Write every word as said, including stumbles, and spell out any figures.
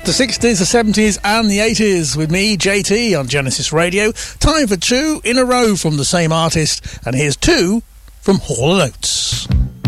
The sixties, the seventies and the eighties with me, J T, on Genesis Radio. Time for two in a row from the same artist, and here's two from Hall and Oates.